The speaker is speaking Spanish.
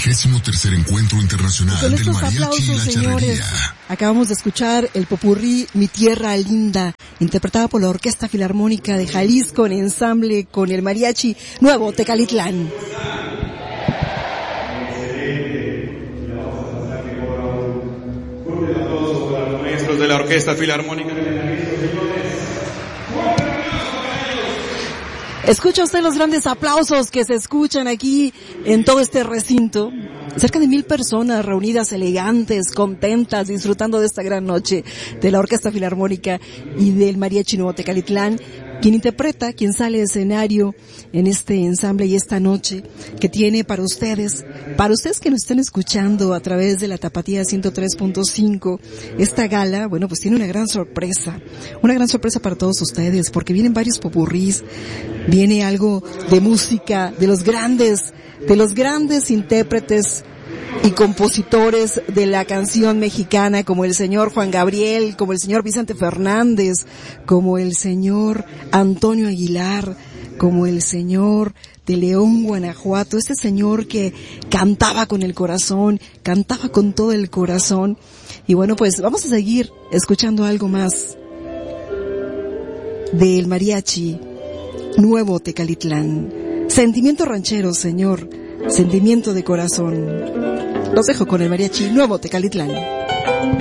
23º Encuentro Internacional del Mariachi y la Charrería. Acabamos de escuchar el popurrí Mi Tierra Linda, interpretada por la Orquesta Filarmónica de Jalisco en ensamble con el Mariachi Nuevo Tecalitlán. Maestros de la Orquesta Filarmónica de Jalisco, señores. Escucha usted los grandes aplausos que se escuchan aquí en todo este recinto. Cerca de 1,000 personas reunidas elegantes, contentas, disfrutando de esta gran noche de la Orquesta Filarmónica y del Mariachi Nuevo Tecalitlán, quien interpreta, quien sale de escenario en este ensamble y esta noche que tiene para ustedes que nos estén escuchando a través de la Tapatía 103.5, esta gala, bueno, pues tiene una gran sorpresa para todos ustedes, porque vienen varios popurrís, viene algo de música de los grandes intérpretes y compositores de la canción mexicana, como el señor Juan Gabriel, como el señor Vicente Fernández, como el señor Antonio Aguilar, como el señor de León, Guanajuato, este señor que cantaba con el corazón, cantaba con todo el corazón. Y bueno, pues vamos a seguir escuchando algo más del Mariachi Nuevo Tecalitlán. Sentimiento ranchero, señor, sentimiento de corazón. Los dejo con el Mariachi Nuevo Tecalitlán.